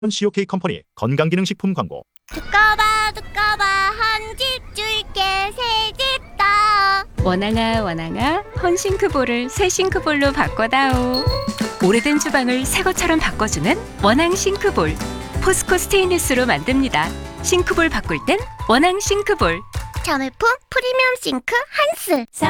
COK 컴퍼니 건강기능식품 광고. 두꺼봐 한 집 줄게 새 집 다. 원앙아 원앙아 헌싱크볼을 새 싱크볼로 바꿔다오. 오래된 주방을 새 것처럼 바꿔주는 원앙 싱크볼. 포스코 스테인리스로 만듭니다. 싱크볼 바꿀 땐 원앙 싱크볼. 자매품 프리미엄 싱크 한스.